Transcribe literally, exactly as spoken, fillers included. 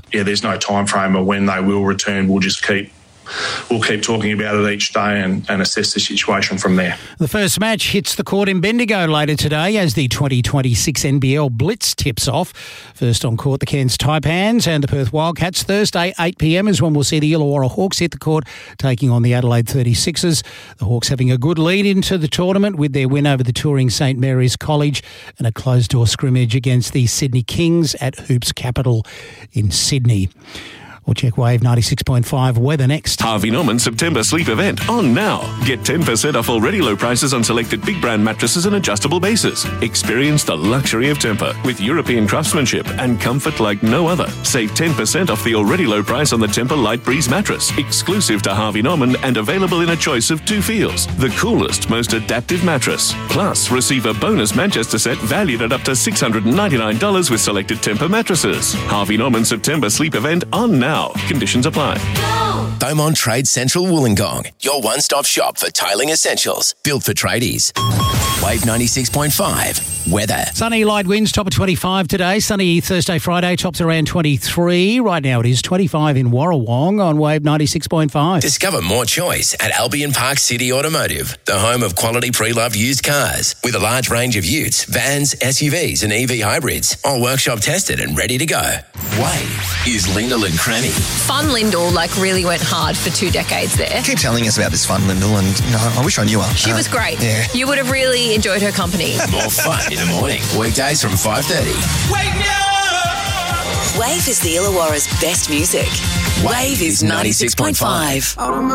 yeah, there's no time frame of when they will return. We'll just keep We'll keep talking about it each day and, and assess the situation from there. The first match hits the court in Bendigo later today as the twenty twenty-six N B L Blitz tips off. First on court, the Cairns Taipans and the Perth Wildcats. Thursday, eight p.m. is when we'll see the Illawarra Hawks hit the court, taking on the Adelaide thirty-sixers. The Hawks having a good lead into the tournament with their win over the touring St Mary's College and a closed-door scrimmage against the Sydney Kings at Hoops Capital in Sydney. We'll check Wave ninety-six point five weather next. Harvey Norman September sleep event on now. Get ten percent off already low prices on selected big brand mattresses and adjustable bases. Experience the luxury of Tempur with European craftsmanship and comfort like no other. Save ten percent off the already low price on the Tempur Light Breeze mattress, exclusive to Harvey Norman and available in a choice of two feels. The coolest, most adaptive mattress. Plus, receive a bonus Manchester set valued at up to six hundred ninety-nine dollars with selected Tempur mattresses. Harvey Norman September sleep event on now. Conditions apply. Beaumont Trade Central Wollongong, your one-stop shop for tiling essentials, built for tradies. Wave ninety-six point five weather. Sunny, light winds, top of twenty-five today. Sunny Thursday, Friday, tops around twenty-three. Right now it is twenty-five in Warrawong on Wave ninety-six point five. Discover more choice at Albion Park City Automotive, the home of quality pre-loved used cars, with a large range of utes, vans, S U Vs and E V hybrids, all workshop tested and ready to go. Wave is Lyndall and Cranny. Fun Lyndall, like, really went hard for two decades there. Keep telling us about this Fun Lyndall, and you know, I wish I knew her. She uh, was great. Yeah. You would have really enjoyed her company. More fun in the morning. Weekdays from five thirty. Wake me up! Wave is the Illawarra's best music. Wave is ninety-six point five.